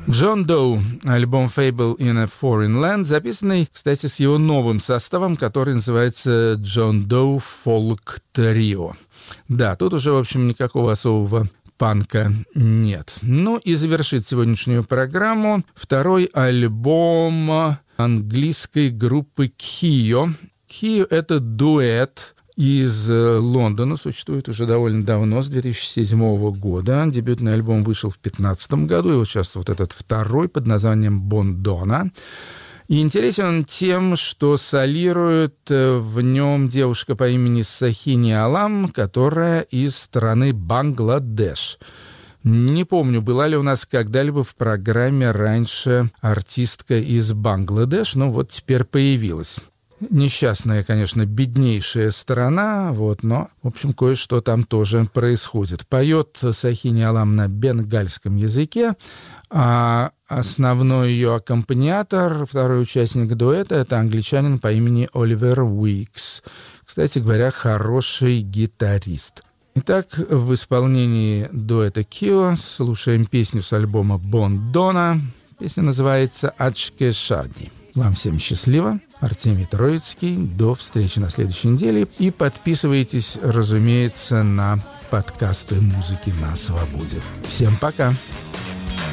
Джон Доу, альбом Fable in a Foreign Land, записанный, кстати, с его новым составом, который называется Джон Доу Folk Trio. Да, тут уже, в общем, никакого особого панка нет. Ну и завершит сегодняшнюю программу второй альбом английской группы Kyo. Kyo — это дуэт из Лондона, существует уже довольно давно, с 2007 года. Дебютный альбом вышел в 2015 году, и вот сейчас вот этот второй под названием «Бондона». И интересен он тем, что солирует в нем девушка по имени Сахини Алам, которая из страны Бангладеш. Не помню, была ли у нас когда-либо в программе раньше артистка из Бангладеш, но вот теперь появилась. Несчастная, конечно, беднейшая страна, вот, но, в общем, кое-что там тоже происходит. Поет Сахини Алам на бенгальском языке, а основной ее аккомпаниатор, второй участник дуэта, это англичанин по имени Оливер Уикс. Кстати говоря, хороший гитарист. Итак, в исполнении дуэта Kyo слушаем песню с альбома «Бондона». Песня называется «Ачке Шади». Вам всем счастливо. Артемий Троицкий. До встречи на следующей неделе. И подписывайтесь, разумеется, на подкасты «Музыки на свободе». Всем пока!